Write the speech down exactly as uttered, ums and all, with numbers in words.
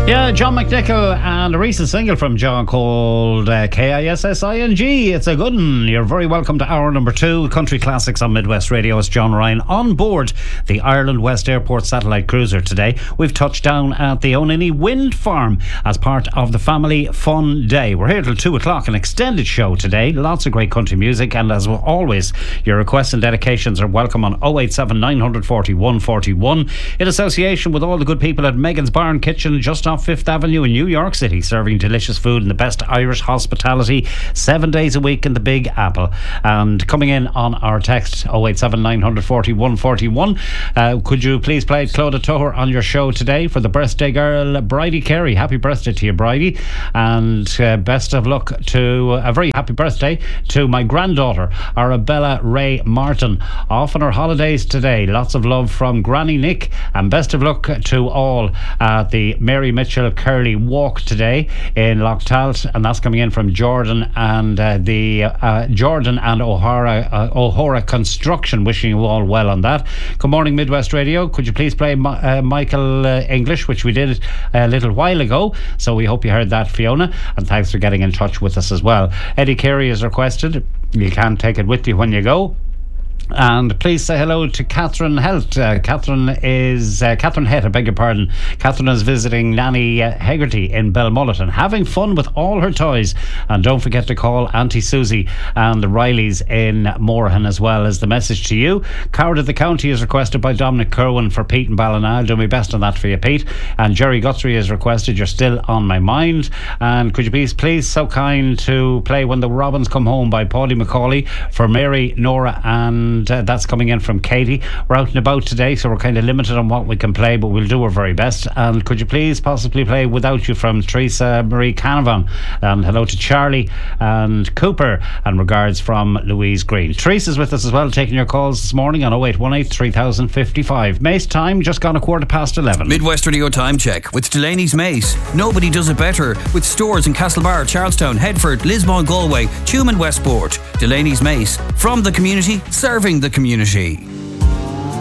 Yeah, John McNichol and a recent single from John called uh, K I S S I N G. It's a good one. You're very welcome to hour number two, Country Classics on Midwest Radio. It's John Ryan on board the Ireland West Airport satellite cruiser today. We've touched down at the Onini Wind Farm as part of the Family Fun Day. We're here till two o'clock, an extended show today. Lots of great country music, and as always, your requests and dedications are welcome on oh eight seven nine four one four one in association with all the good people at Megan's Barn Kitchen just off Fifth Avenue in New York City, serving delicious food and the best Irish hospitality seven days a week in the Big Apple. And coming in on our text oh eight seven nine four one four one, uh, could you please play Clodagh Tuathair on your show today for the birthday girl Bridie Carey? Happy birthday to you, Bridie, and uh, best of luck to a very happy birthday to my granddaughter Arabella Ray Martin, off on her holidays today. Lots of love from Granny Nick, and best of luck to all at the Mary Mitchell Curly Walk today in Lochtalt, and that's coming in from Jordan and uh, the uh, Jordan and O'Hara uh, O'Hara Construction, wishing you all well on that. Good morning, Midwest Radio. Could you please play uh, Michael uh, English, which we did a little while ago, so we hope you heard that, Fiona, and thanks for getting in touch with us as well. Eddie Carey is requested. You can take it with you when you go. And please say hello to Catherine Helt. Uh, Catherine is uh, Catherine Het, I beg your pardon. Catherine is visiting Nanny uh, Hegarty in Belmullet and having fun with all her toys. And don't forget to call Auntie Susie and the Rileys in Moorhan as well. As the message to you, Coward of the County is requested by Dominic Kerwin for Pete and Ballina. I'll do my best on that for you, Pete. And Jerry Guthrie is requested You're Still on My Mind. And could you please, please so kind to play When the Robins Come Home by Paudie Macaulay for Mary, Nora and And uh, that's coming in from Katie. We're out and about today, so we're kind of limited on what we can play, but we'll do our very best. And could you please possibly play Without You from Teresa Marie Canavan? And hello to Charlie and Cooper, and regards from Louise Green. Teresa's with us as well, taking your calls this morning on oh eight one eight three thousand fifty-five. Mace time, just gone a quarter past eleven. Midwest Radio time check with Delaney's Mace. Nobody does it better, with stores in Castlebar, Charlestown, Headford, Lismore, Galway, Tuam and Westport. Delaney's Mace, from the community, serving the community.